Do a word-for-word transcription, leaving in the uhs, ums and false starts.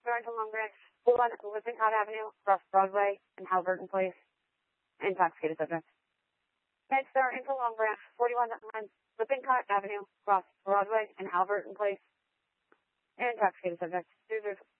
MedStar into Long Branch, forty-one Lippincott Avenue, across Broadway and Halberton Place. Intoxicated subject. MedStar into Long Branch, forty-one Lippincott Avenue, across Broadway and Halberton Place. Intoxicated subject.